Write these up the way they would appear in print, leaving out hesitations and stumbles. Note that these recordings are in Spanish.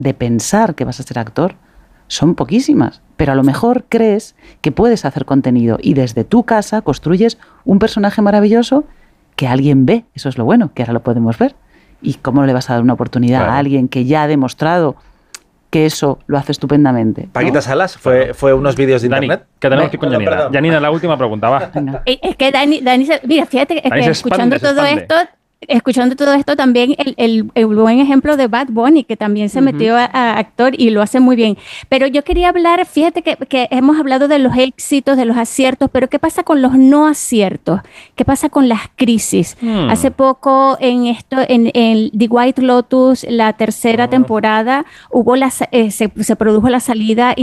de pensar que vas a ser actor son poquísimas, pero a lo mejor crees que puedes hacer contenido y desde tu casa construyes un personaje maravilloso que alguien ve. Eso es lo bueno, que ahora lo podemos ver. ¿Y cómo le vas a dar una oportunidad a alguien que ya ha demostrado que eso lo hace estupendamente, ¿no? Paquita Salas, fue unos vídeos de internet. ¿Qué tenemos aquí con Janina? Janina, la última pregunta, va. Es que Dani mira, fíjate que escuchando todo esto también el buen ejemplo de Bad Bunny, que también se metió a actor y lo hace muy bien. Pero yo quería hablar, fíjate que hemos hablado de los éxitos, de los aciertos, pero ¿qué pasa con los no aciertos? ¿Qué pasa con las crisis? Hace poco en The White Lotus, la tercera temporada, se produjo la salida,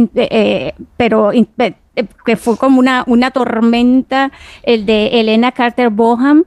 que fue como una tormenta, el de Helena Carter Bonham,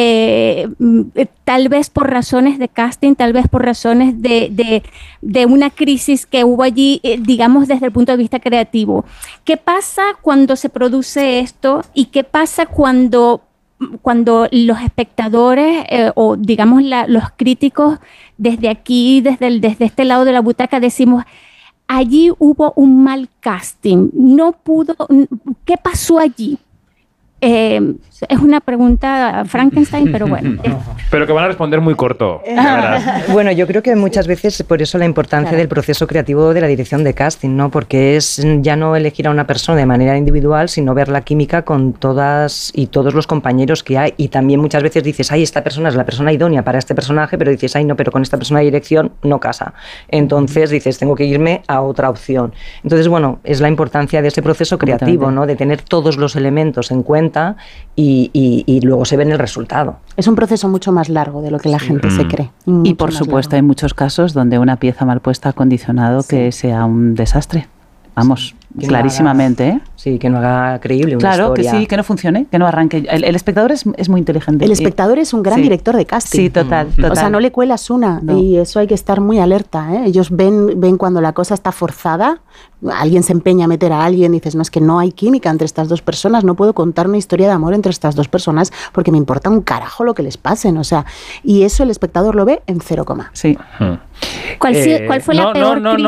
tal vez por razones de casting, tal vez por razones de una crisis que hubo allí, digamos desde el punto de vista creativo. ¿Qué pasa cuando se produce esto y qué pasa cuando los espectadores o digamos los críticos desde aquí, desde este lado de la butaca decimos: allí hubo un mal casting, no pudo, ¿qué pasó allí? Es una pregunta Frankenstein, pero bueno. Pero que van a responder muy corto. Bueno, yo creo que muchas veces por eso la importancia del proceso creativo de la dirección de casting, ¿no? Porque es ya no elegir a una persona de manera individual, sino ver la química con todas y todos los compañeros que hay. Y también muchas veces dices, ay, esta persona es la persona idónea para este personaje, pero dices, ay, no, pero con esta persona de dirección no casa. Entonces dices, tengo que irme a otra opción. Entonces, bueno, es la importancia de ese proceso creativo, ¿no? De tener todos los elementos en cuenta y luego se ve en el resultado. Es un proceso mucho más largo de lo que la gente se cree. Y por supuesto hay muchos casos donde una pieza mal puesta ha condicionado que sea un desastre. Vamos, clarísimamente, ¿eh? Sí, que no haga creíble una historia. Claro, que sí, que no funcione, que no arranque. El espectador es muy inteligente. El espectador es un gran director de casting. Sí, total. O sea, no le cuelas una. No. Y eso hay que estar muy alerta, ¿eh? Ellos ven cuando la cosa está forzada, alguien se empeña a meter a alguien y dices, no, es que no hay química entre estas dos personas, no puedo contar una historia de amor entre estas dos personas porque me importa un carajo lo que les pasen, o sea, y eso el espectador lo ve en 0, sí. ¿Cuál fue la peor crisis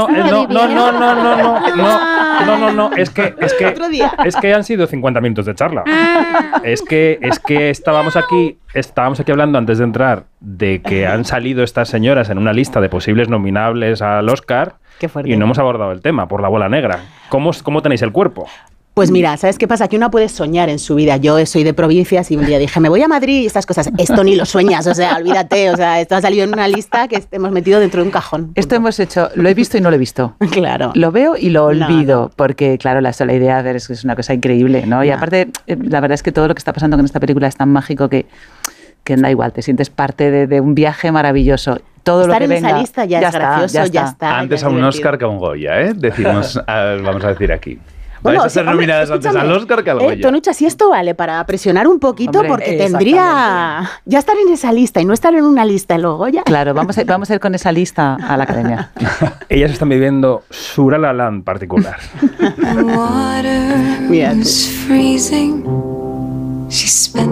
No, es que han sido 50 minutos de charla. Es que estábamos aquí hablando antes de entrar de que han salido estas señoras en una lista de posibles nominables al Oscar y no hemos abordado el tema por la bola negra. ¿Cómo tenéis el cuerpo? Pues mira, ¿sabes qué pasa? Que uno puede soñar en su vida. Yo soy de provincias y un día dije, me voy a Madrid y estas cosas. Esto ni lo sueñas, o sea, olvídate. O sea, esto ha salido en una lista que hemos metido dentro de un cajón. Esto hemos hecho, lo he visto y no lo he visto. Claro. Lo veo y lo olvido, porque claro, la idea es que es una cosa increíble, ¿no? Y aparte, la verdad es que todo lo que está pasando con esta película es tan mágico que da igual, te sientes parte de un viaje maravilloso. Todo estar lo que en esa lista ya es gracioso, ya está. Antes a un Oscar que a un Goya, ¿eh? Decimos, vamos a decir aquí. Bueno, vais a ser nominadas antes al Oscar que al Goya. Tonucha, si esto vale para presionar un poquito, porque tendría ya estar en esa lista y no estar en una lista en los Goya. Claro, vamos a ir con esa lista a la academia. Ellas están viviendo su La La Land particular. Mira.